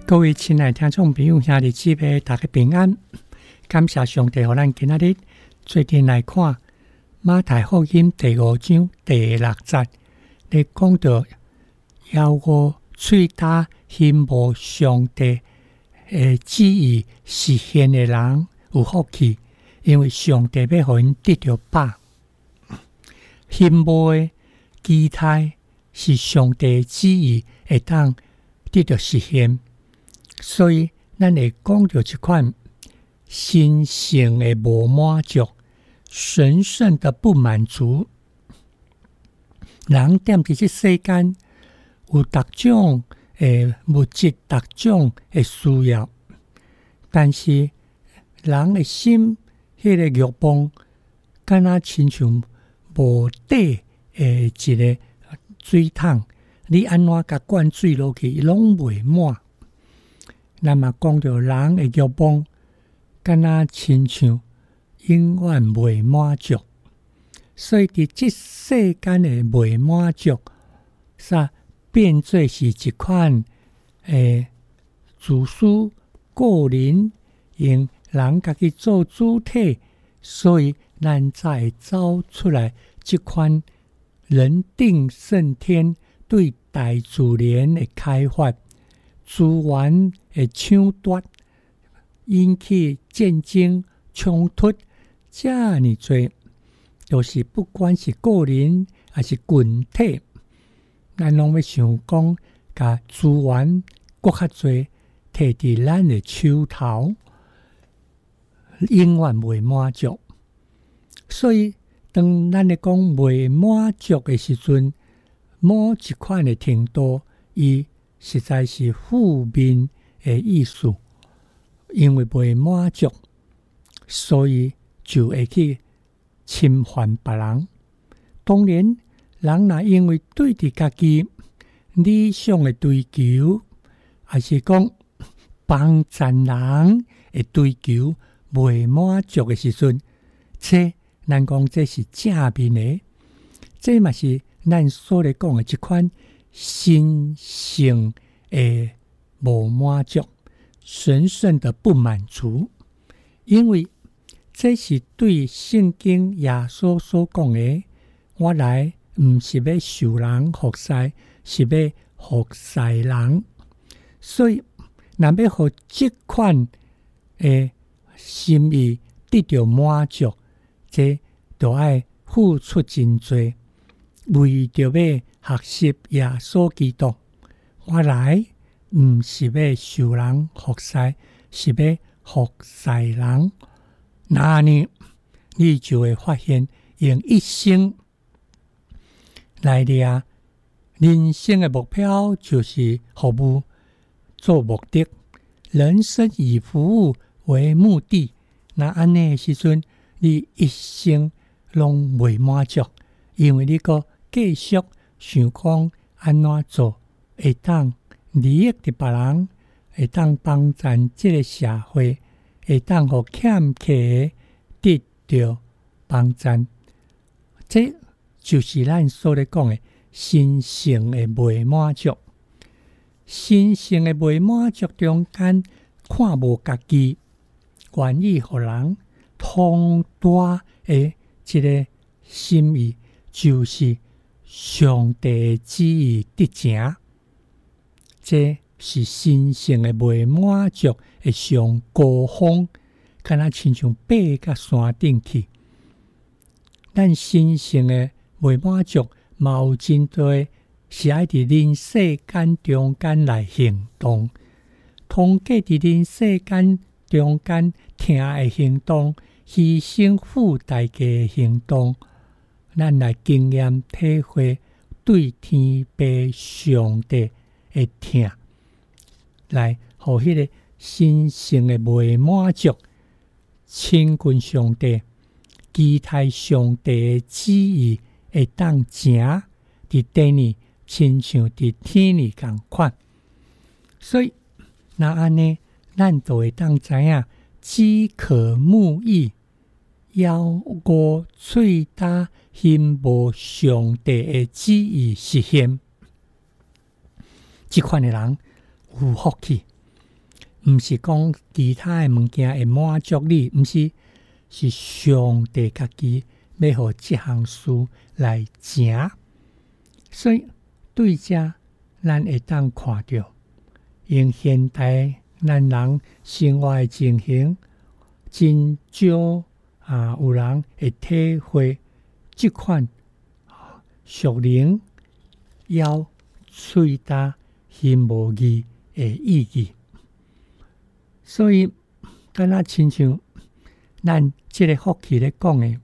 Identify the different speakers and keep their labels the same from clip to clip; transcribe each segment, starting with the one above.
Speaker 1: 各位亲爱的听众朋友兄弟姊妹，大家平安。感谢上帝让咱今仔日做阵来看马太福音第5章第6节，咧讲到要我嘴打信无上帝旨意实现的人有福气，因为上帝要互因得到饱。信无的期待是上帝旨意会当得到实现，所以咱会讲到这款心性的无满足，神圣的不满足。人踮伫这世间有各种物质，各种的需要，但是人的心迄个欲望，敢若亲像无底一个水桶，你安怎甲灌水落去，拢袂满。那么讲到人的欲望，敢若亲像永远袂满足，所以伫这世间的袂满足，变做是一款自私个人用人家己做主体，所以咱才会走出来这款人定胜天对大自然的开发、资源的抢夺，引起战争冲突，这么多，就是不管是个人还是群体，咱拢要想讲，把资源搁较多摕伫咱的手头，永远袂满足。所以当咱咧讲袂满足的时阵，某一款的程度，伊实在是负面的意思。因为袂满足，所以就会去侵犯别人。当然，人若因为对伫家己理想的追求，还是讲帮赞人的追求袂满足的时阵，咱讲这是正面的，这嘛是咱所咧讲的一款心性的无满足。神圣的不满足，因为这是对圣经耶稣所讲的，我来不是要受人服侍，是要服侍人。所以若要互这款的心意得到满足，这就要付出真多，为着要学习耶稣基督，我来不是要受人服侍，是要服侍人。那呢，你就会发现，用一生来掠人生的目标就是服务做目的，人生以服务为目的。那安尼的时阵，你一生拢袂满足，因为你个继续想讲安怎做会当利益的别人，会当帮助这个社会，会当互欠客得到帮助。这就是咱所咧讲的心性的袂满足。心性的袂满足中间，看无家己，愿意互人通大的这个心意，就是上帝的旨意得成。这是心性的袂满足的上高峰，敢若亲像爬到山顶去。咱心性的袂满足，嘛有真多是爱伫人世间中间来行动。通过伫人世间中间听的行动，牺牲付代价的行动，咱来经验体会对天父上帝会疼，来互迄个心性的袂满足，亲近上帝，期待上帝的旨意会当成伫地里，亲像伫天里共款。所以，那安尼，咱就会当知影，饥渴慕义，要我喙焦心无上帝的旨意实现。这款的人有福气， 毋是讲其他的物件会满足你，毋是，是上帝家己要互这项事来成。所以对这咱会当看到，用现代咱人生活的情形，真少有人会体会这款属灵要喙焦耳无语的意义。所以敢若亲像咱这个福气咧讲的，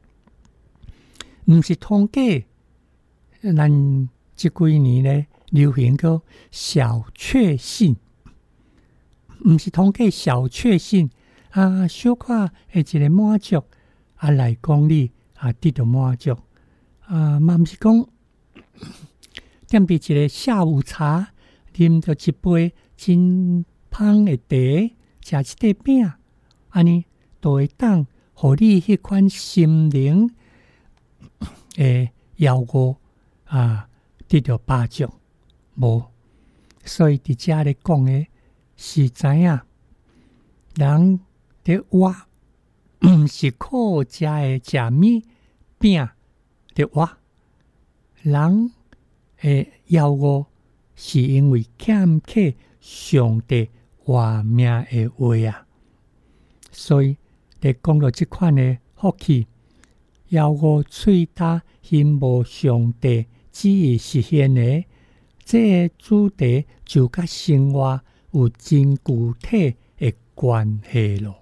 Speaker 1: 毋是统计，咱这几年咧流行个小确幸，毋是统计小确幸小可的一个满足来讲你得到满足嘛毋是讲踮伫一个下午茶，啉着一杯真香的茶，食一块饼，安尼都会当互你迄款心灵的邀约得到帮助。无，所以伫遮咧讲的是知影，人伫活，毋是靠食的食米饼伫活，人的邀约是因为欠缺上帝活命的话所以伫讲到即款的福气，邀约喙焦耳无上帝旨意实现的，这个主题就甲生活有真具体的关系咯。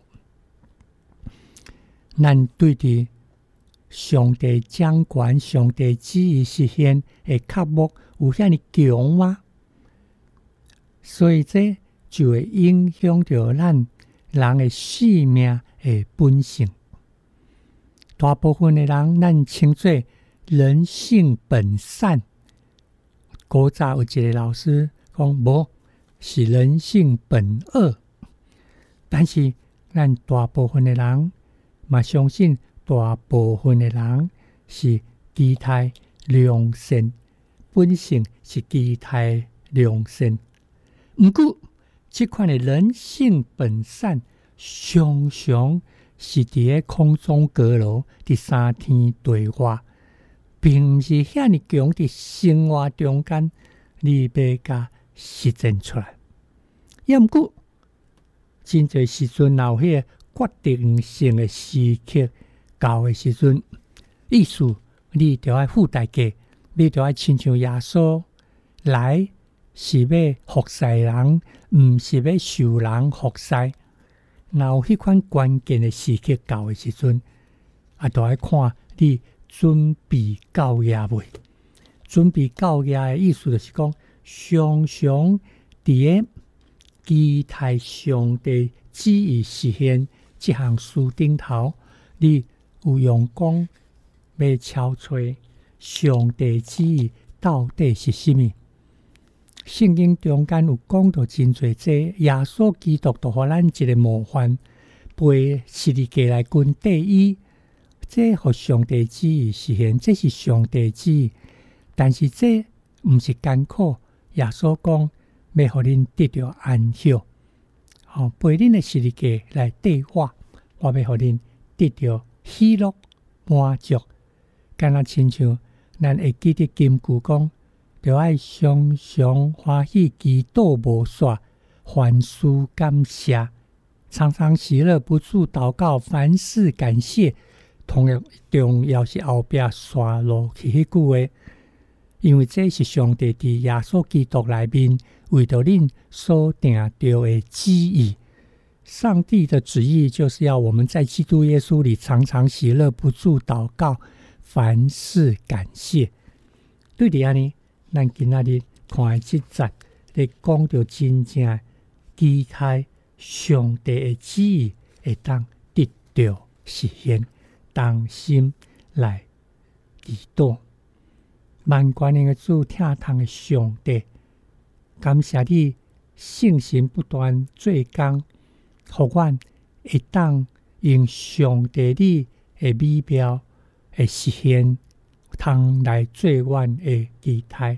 Speaker 1: 咱对伫上帝掌权、上帝旨意实现的渴望有遐尼强吗？所以这就会影响到咱人的生命的本性。大部分的人，咱称作人性本善。古早有一个老师讲，无是人性本恶。但是咱大部分的人嘛相信，大部分的人是期待良善，本性是期待良善。不过，这款的人性本善，常常是伫个空中阁楼，伫三天对话，并毋是遐尼强伫生活中间，你要甲实践出来。也毋过，真侪时阵有迄个决定性的时刻到的时阵，意思你就要付代价，你就要亲像耶稣来。是要服侍人，毋是要受人服侍。若有迄款关键的时刻到的时阵，就要看你准备到野未。准备到野的意思就是讲，常常伫个期待上帝旨意实现这项事顶头，你有用功要敲吹上帝旨意到底是什么？圣经中间有讲到真侪这耶稣基督就互咱一个模范，背十字架来跟第一，这互上帝旨意实现，这是上帝旨意。但是这毋是艰苦，耶稣讲要互恁得到安息，背恁的十字架来对我要互恁得到喜乐满足。敢若亲像咱会记得金句讲，就爱常常欢喜，祈祷无煞，凡事感谢，常常喜乐，不住祷告，凡事感谢。同样重要是后壁刷落去迄句话，因为这是上帝伫耶稣基督内面为着恁所定着的旨意。上帝的旨意就是要我们在基督耶稣里常常喜乐，不住祷告，凡事感谢。对伫安尼，咱今仔日看这节，咧讲到真正期待上帝的旨意会当得到实现，当心来祈祷。万军的主，疼痛的上帝，感谢你圣神不断做工，互阮会当用上帝你的美妙的实现，通来做阮的期待。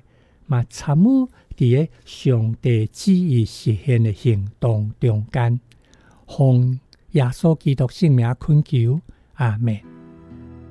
Speaker 1: 嘛参与伫个上帝旨意实现的行动中间，奉耶稣基督圣名恳求，阿们。